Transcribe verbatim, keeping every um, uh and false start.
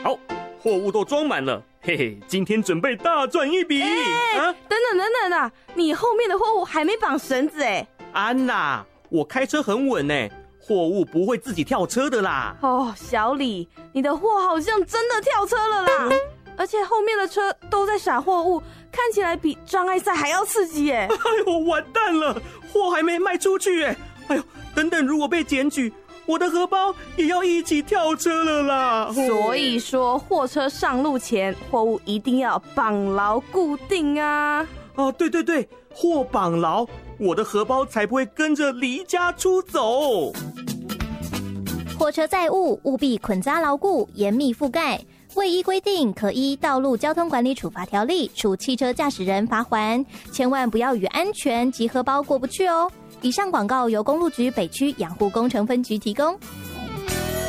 好，货物都装满了，嘿嘿，今天准备大赚一笔。 哎、啊，等等等等啊，你后面的货物还没绑绳子哎。 安娜，我开车很稳哎，货物不会自己跳车的啦。 哦，小李，你的货好像真的跳车了啦。而且后面的车都在撒货物，看起来比障碍赛还要刺激耶！ 哎呦，完蛋了，货还没卖出去耶！哎呦，等等，如果被检举，我的荷包也要一起跳车了啦！ 所以说，货车上路前，货物一定要绑牢固定啊！ 哦，对对对，货绑牢，我的荷包才不会跟着离家出走。 货车载物务必捆扎牢固，严密覆盖。未依规定，可依《道路交通管理处罚条例》处汽车驾驶人罚锾，千万不要与安全及荷包过不去哦。以上广告由公路局北区养护工程分局提供。